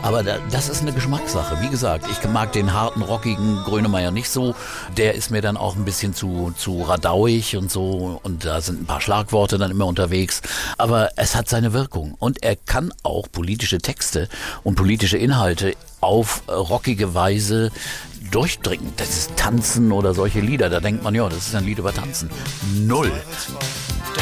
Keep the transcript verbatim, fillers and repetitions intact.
Aber da, das ist eine Geschmackssache. Wie gesagt, ich mag den harten, rockigen Grönemeyer nicht so. Der ist mir dann auch ein bisschen zu, zu radauig und so. Und da sind ein paar Schlagworte dann immer unterwegs. Aber es hat seine Wirkung. Und er kann auch politische Texte und politische Inhalte auf rockige Weise durchdringen. Das ist Tanzen oder solche Lieder. Da denkt man, ja, das ist ein Lied über Tanzen. Null.